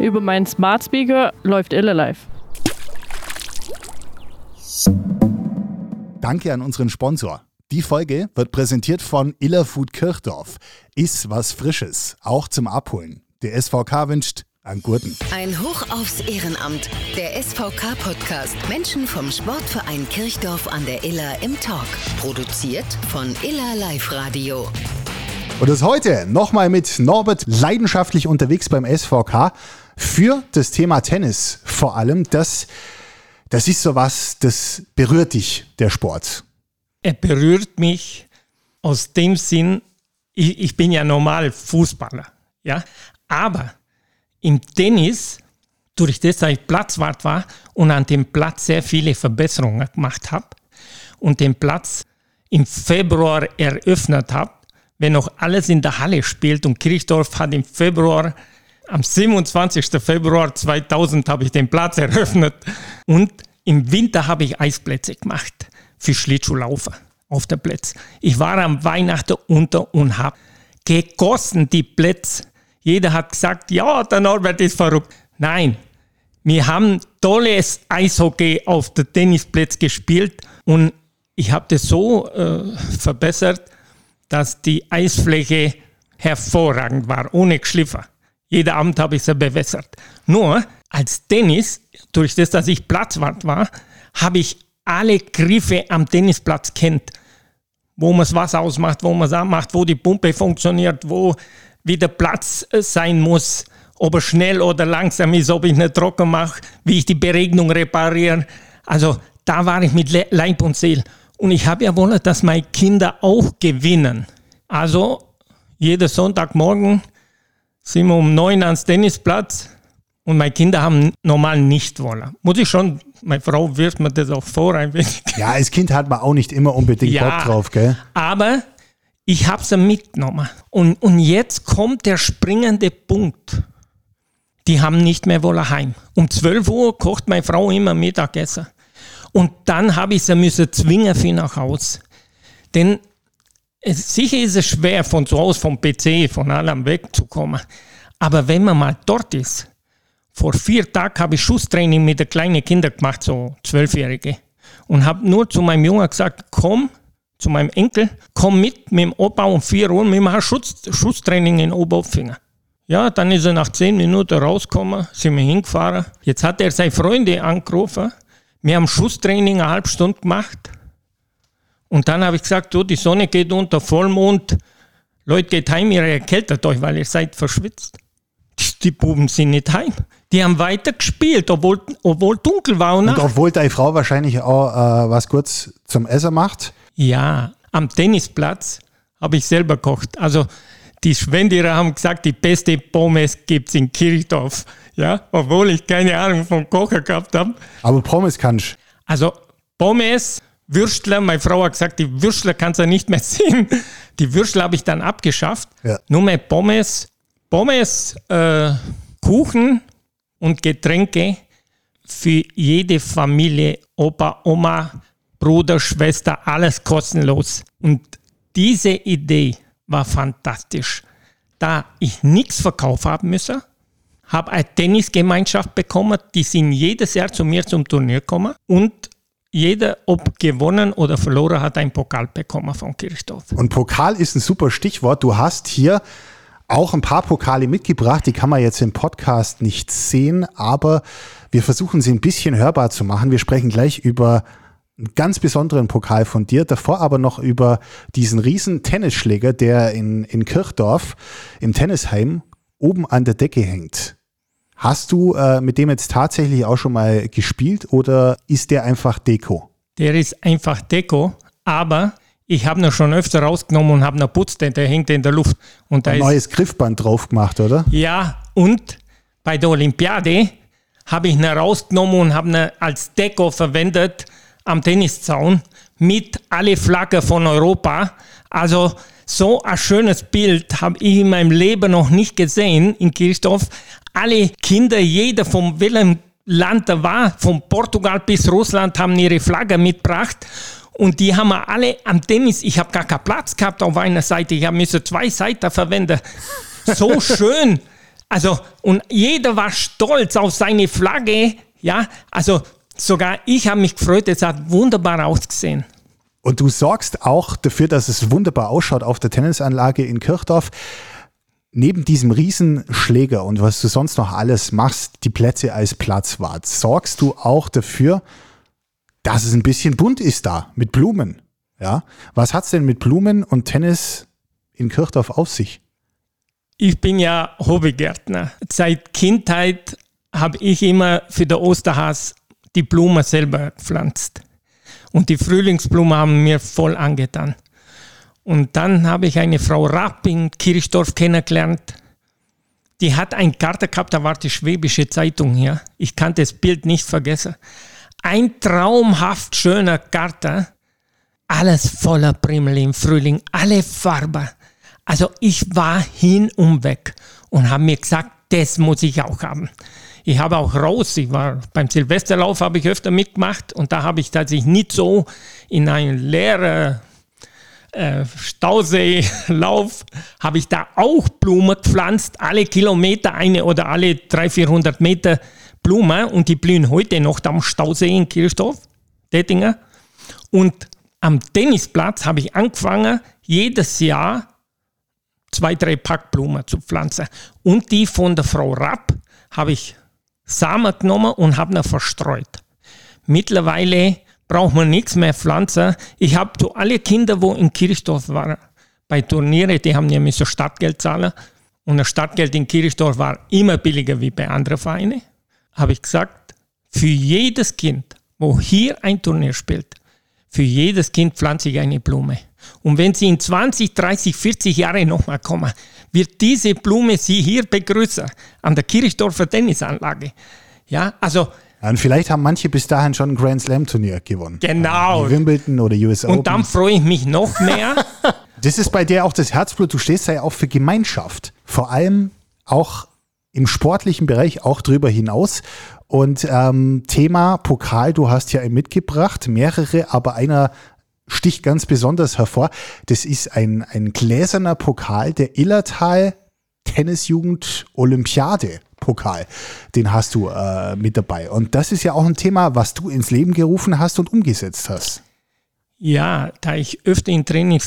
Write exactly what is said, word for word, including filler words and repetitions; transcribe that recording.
Über meinen Smart Speaker läuft Ille live. Danke an unseren Sponsor. Die Folge wird präsentiert von Iller Food Kirchdorf. Iss was Frisches, auch zum Abholen. Der S V K wünscht einen guten. Ein Hoch aufs Ehrenamt. Der S V K-Podcast. Menschen vom Sportverein Kirchdorf an der Iller im Talk. Produziert von Iller Live Radio. Und das heute nochmal mit Norbert leidenschaftlich unterwegs beim S V K für das Thema Tennis. Vor allem, das, das ist sowas, das berührt dich, der Sport. Er berührt mich aus dem Sinn, ich, ich bin ja normal Fußballer, ja, aber im Tennis, durch das, dass ich Platzwart war und an dem Platz sehr viele Verbesserungen gemacht habe und den Platz im Februar eröffnet habe, wenn noch alles in der Halle spielt, und Kirchdorf hat im Februar, am siebenundzwanzigsten Februar zweitausend habe ich den Platz eröffnet, und im Winter habe ich Eisplätze gemacht für Schlittschuhlaufer auf der Plätze. Ich war am Weihnachten unter und habe gegossen die Plätze. Jeder hat gesagt, ja, der Norbert ist verrückt. Nein, wir haben tolles Eishockey auf der Tennisplätze gespielt und ich habe das so äh, verbessert, dass die Eisfläche hervorragend war, ohne Geschliffen. Jeden Abend habe ich sie bewässert. Nur als Tennis, durch das, dass ich Platzwart war, habe ich alle Griffe am Tennisplatz kennt, wo man das Wasser ausmacht, wo man es anmacht, wo die Pumpe funktioniert, wo wie der Platz sein muss, ob er schnell oder langsam ist, ob ich nicht trocken mache, wie ich die Beregnung repariere. Also da war ich mit Leib und Seele. Und ich habe ja wollen, dass meine Kinder auch gewinnen. Also jeden Sonntagmorgen sind wir um neun ans Tennisplatz und meine Kinder haben normal nicht wollen. Muss ich schon, meine Frau wirft mir das auch vor ein wenig. Ja, als Kind hat man auch nicht immer unbedingt ja, Bock drauf, gell? Aber ich habe sie mitgenommen. Und, und jetzt kommt der springende Punkt. Die haben nicht mehr wollen heim. Um zwölf Uhr kocht meine Frau immer Mittagessen. Und dann habe ich sie müssen zwingen für nach Hause. Denn es, sicher ist es schwer, von zu Hause, vom P C, von allem wegzukommen. Aber wenn man mal dort ist, vor vier Tagen habe ich Schusstraining mit den kleinen Kindern gemacht, so Zwölfjährige. Und habe nur zu meinem Jungen gesagt, komm, zu meinem Enkel, komm mit, mit dem Opa um vier Uhr, wir machen Schuss, Schusstraining in Oberpfingen. Ja, dann ist er nach zehn Minuten rausgekommen, sind wir hingefahren. Jetzt hat er seine Freunde angerufen. Wir haben Schusstraining eine halbe Stunde gemacht. Und dann habe ich gesagt, du, die Sonne geht unter, Vollmond. Leute, geht heim, ihr erkältet euch, weil ihr seid verschwitzt. Die Buben sind nicht heim. Die haben weiter gespielt, obwohl, obwohl dunkel war. Und, und obwohl deine Frau wahrscheinlich auch äh, was kurz zum Essen macht. Ja, am Tennisplatz habe ich selber gekocht. Also die Schwenderer haben gesagt, die beste Pommes gibt es in Kirchdorf. Ja, obwohl ich keine Ahnung vom Kochen gehabt habe. Aber Pommes kannst du. Also Pommes, Würstler, meine Frau hat gesagt, die Würstler kannst du nicht mehr sehen. Die Würstler habe ich dann abgeschafft. Ja. Nur mehr Pommes, Pommes, äh, Kuchen und Getränke für jede Familie, Opa, Oma, Bruder, Schwester, alles kostenlos. Und diese Idee war fantastisch. Da ich nichts verkaufen haben müssen, habe eine Tennisgemeinschaft bekommen, die sind jedes Jahr zu mir zum Turnier gekommen und jeder, ob gewonnen oder verloren, hat einen Pokal bekommen von Kirchdorf. Und Pokal ist ein super Stichwort. Du hast hier auch ein paar Pokale mitgebracht, die kann man jetzt im Podcast nicht sehen, aber wir versuchen sie ein bisschen hörbar zu machen. Wir sprechen gleich über einen ganz besonderen Pokal von dir, davor aber noch über diesen riesen Tennisschläger, der in, in Kirchdorf im Tennisheim oben an der Decke hängt. Hast du äh, mit dem jetzt tatsächlich auch schon mal gespielt oder ist der einfach Deko? Der ist einfach Deko, aber ich habe ihn schon öfter rausgenommen und habe ihn putzt, der hängt in der Luft. Und da ein ist neues Griffband drauf gemacht, oder? Ja, und bei der Olympiade habe ich ihn rausgenommen und habe ihn als Deko verwendet am Tenniszaun mit alle Flaggen von Europa. Also so ein schönes Bild habe ich in meinem Leben noch nicht gesehen in Kirchdorf. Alle Kinder, jeder von welchem Land da war, von Portugal bis Russland, haben ihre Flagge mitgebracht. Und die haben wir alle am Tennis, ich habe gar keinen Platz gehabt auf einer Seite, ich habe müssen zwei Seiten verwenden. So schön. Also, und jeder war stolz auf seine Flagge. Ja, also sogar ich habe mich gefreut, es hat wunderbar ausgesehen. Und du sorgst auch dafür, dass es wunderbar ausschaut auf der Tennisanlage in Kirchdorf. Neben diesem Riesenschläger und was du sonst noch alles machst, die Plätze als Platzwart, sorgst du auch dafür, dass es ein bisschen bunt ist da mit Blumen. Ja? Was hat es denn mit Blumen und Tennis in Kirchdorf auf sich? Ich bin ja Hobbygärtner. Seit Kindheit habe ich immer für den Osterhas die Blumen selber gepflanzt. Und die Frühlingsblumen haben mir voll angetan. Und dann habe ich eine Frau Rapp in Kirchdorf kennengelernt. Die hat einen Garten gehabt, da war die Schwäbische Zeitung hier. Ich kann das Bild nicht vergessen. Ein traumhaft schöner Garten. Alles voller Primmel im Frühling, alle Farben. Also ich war hin und weg und habe mir gesagt, das muss ich auch haben. Ich habe auch raus, ich war beim Silvesterlauf, habe ich öfter mitgemacht und da habe ich tatsächlich nicht so in einen leeren äh, Stauseelauf, habe ich da auch Blumen gepflanzt, alle Kilometer eine oder alle dreihundert, vierhundert Meter Blumen und die blühen heute noch am Stausee in Kirchdorf, Dettinger. Und am Tennisplatz habe ich angefangen, jedes Jahr zwei, drei Packblumen zu pflanzen. Und die von der Frau Rapp habe ich Samen genommen und habe ihn verstreut. Mittlerweile braucht man nichts mehr pflanzen. Ich habe zu alle Kinder, die in Kirchdorf waren, bei Turnieren, die haben ja so Startgeld zahlen. Und das Startgeld in Kirchdorf war immer billiger wie bei anderen Vereinen. Habe ich gesagt, für jedes Kind, wo hier ein Turnier spielt, für jedes Kind pflanze ich eine Blume. Und wenn sie in zwanzig, dreißig, vierzig Jahren nochmal kommen, wird diese Blume sie hier begrüßen, an der Kirchdorfer Tennisanlage. Ja, also. Und vielleicht haben manche bis dahin schon ein Grand Slam Turnier gewonnen. Genau. Wie Wimbledon oder U S Open. Und dann freue ich mich noch mehr. Das ist bei dir auch das Herzblut. Du stehst da ja auch für Gemeinschaft. Vor allem auch im sportlichen Bereich, auch drüber hinaus. Und ähm, Thema Pokal, du hast ja mitgebracht, mehrere, aber einer sticht ganz besonders hervor. Das ist ein, ein gläserner Pokal, der Illertal Tennisjugend Olympiade Pokal. Den hast du äh, mit dabei. Und das ist ja auch ein Thema, was du ins Leben gerufen hast und umgesetzt hast. Ja, da ich öfter in Trainings